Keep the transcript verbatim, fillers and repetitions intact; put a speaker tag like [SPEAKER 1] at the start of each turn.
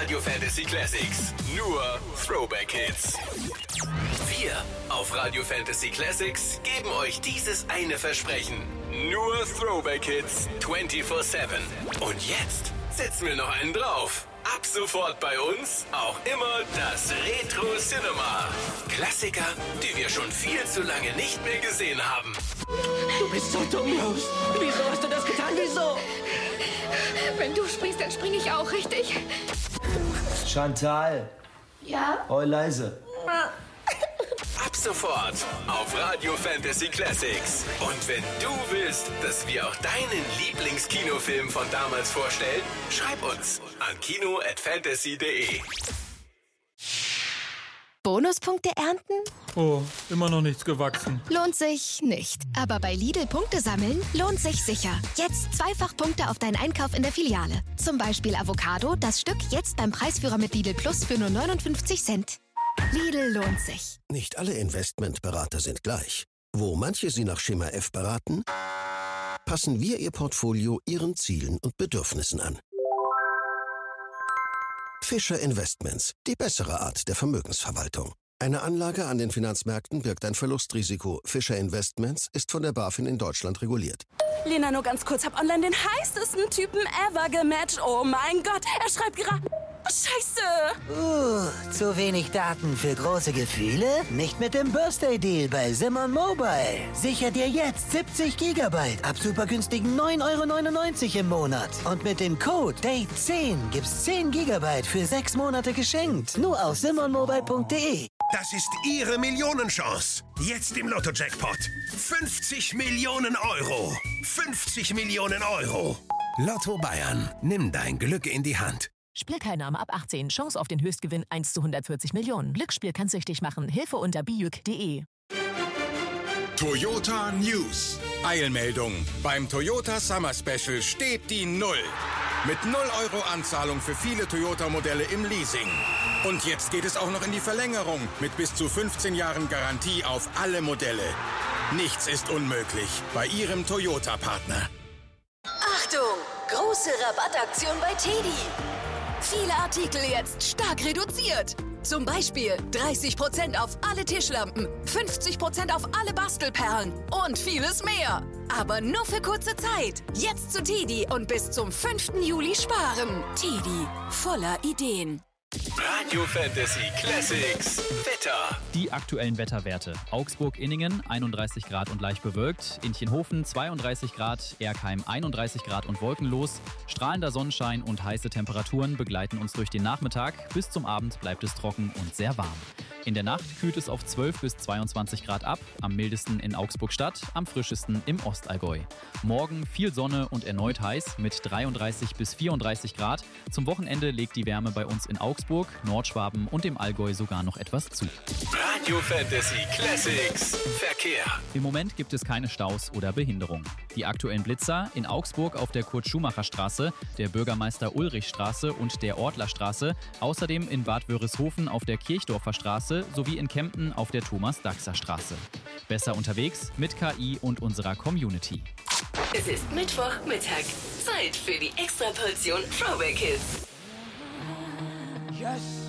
[SPEAKER 1] Radio Fantasy Classics. Nur Throwback Hits. Wir auf Radio Fantasy Classics geben euch dieses eine Versprechen. Nur Throwback Hits vierundzwanzig sieben. Und jetzt setzen wir noch einen drauf. Ab sofort bei uns auch immer das Retro Cinema. Klassiker, die wir schon viel zu lange nicht mehr gesehen haben.
[SPEAKER 2] Du bist so dumm, Rose. Wieso hast du das getan? Wieso?
[SPEAKER 3] Wenn du springst, dann springe ich auch, richtig?
[SPEAKER 4] Chantal.
[SPEAKER 3] Ja?
[SPEAKER 4] Heu leise.
[SPEAKER 1] Ab sofort auf Radio Fantasy Classics. Und wenn du willst, dass wir auch deinen Lieblingskinofilm von damals vorstellen, schreib uns an kino at fantasy punkt de.
[SPEAKER 5] Bonuspunkte ernten?
[SPEAKER 6] Oh, immer noch nichts gewachsen.
[SPEAKER 5] Lohnt sich nicht. Aber bei Lidl Punkte sammeln lohnt sich sicher. Jetzt zweifach Punkte auf deinen Einkauf in der Filiale. Zum Beispiel Avocado, das Stück jetzt beim Preisführer mit Lidl Plus für nur neunundfünfzig Cent. Lidl lohnt sich.
[SPEAKER 7] Nicht alle Investmentberater sind gleich. Wo manche Sie nach Schema F beraten, passen wir Ihr Portfolio Ihren Zielen und Bedürfnissen an. Fischer Investments, die bessere Art der Vermögensverwaltung. Eine Anlage an den Finanzmärkten birgt ein Verlustrisiko. Fischer Investments ist von der BaFin in Deutschland reguliert.
[SPEAKER 8] Lena, nur ganz kurz, hab online den heißesten Typen ever gematcht. Oh mein Gott, er schreibt gerade... Scheiße!
[SPEAKER 9] Uh, zu wenig Daten für große Gefühle? Nicht mit dem Birthday-Deal bei Simon Mobile. Sicher dir jetzt siebzig Gigabyte ab super günstigen neun Euro neunundneunzig im Monat. Und mit dem Code Date zehn gibt's zehn Gigabyte für sechs Monate geschenkt. Nur auf simon mobile punkt de.
[SPEAKER 10] Das ist Ihre Millionenchance. Jetzt im Lotto-Jackpot. fünfzig Millionen Euro. fünfzig Millionen Euro. Lotto Bayern. Nimm dein Glück in die Hand.
[SPEAKER 11] Spielteilnahme ab achtzehn. Chance auf den Höchstgewinn eins zu hundertvierzig Millionen. Glücksspiel kann süchtig machen. Hilfe unter bijuk punkt de.
[SPEAKER 12] Toyota News. Eilmeldung. Beim Toyota Summer Special steht die Null. Mit null Euro Anzahlung für viele Toyota-Modelle im Leasing. Und jetzt geht es auch noch in die Verlängerung mit bis zu fünfzehn Jahren Garantie auf alle Modelle. Nichts ist unmöglich bei Ihrem Toyota-Partner.
[SPEAKER 13] Achtung! Große Rabattaktion bei Teddy. Viele Artikel jetzt stark reduziert. Zum Beispiel dreißig Prozent auf alle Tischlampen, fünfzig Prozent auf alle Bastelperlen und vieles mehr. Aber nur für kurze Zeit. Jetzt zu Teddy und bis zum fünften Juli sparen. Teddy, voller Ideen.
[SPEAKER 1] Radio Fantasy Classics Wetter.
[SPEAKER 14] Die aktuellen Wetterwerte. Augsburg-Inningen einunddreißig Grad und leicht bewölkt. Inchenhofen zweiunddreißig Grad. Erkheim einunddreißig Grad und wolkenlos. Strahlender Sonnenschein und heiße Temperaturen begleiten uns durch den Nachmittag. Bis zum Abend bleibt es trocken und sehr warm. In der Nacht kühlt es auf zwölf bis zweiundzwanzig Grad ab. Am mildesten in Augsburg-Stadt, am frischesten im Ostallgäu. Morgen viel Sonne und erneut heiß mit dreiunddreißig bis vierunddreißig Grad. Zum Wochenende legt die Wärme bei uns in Augsburg, Nordschwaben und dem Allgäu sogar noch etwas zu.
[SPEAKER 1] Radio Fantasy Classics Verkehr.
[SPEAKER 14] Im Moment gibt es keine Staus oder Behinderungen. Die aktuellen Blitzer in Augsburg auf der Kurt-Schumacher-Straße, der Bürgermeister-Ulrich-Straße und der Ortler-Straße. Außerdem in Bad Wörishofen auf der Kirchdorfer Straße sowie in Kempten auf der Thomas-Daxer-Straße. Besser unterwegs mit K I und unserer Community.
[SPEAKER 13] Es ist Mittwochmittag. Zeit für die Extraportion Throwback Hits.
[SPEAKER 2] Yes.